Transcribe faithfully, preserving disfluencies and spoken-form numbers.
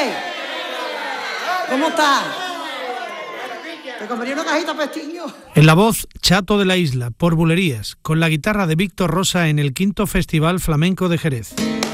José, ¿cómo estás? ¿Te comería una cajita pestiño? En la voz, Chato de la Isla, por Bulerías, con la guitarra de Víctor Rosa en el quinto Festival Flamenco de Jerez.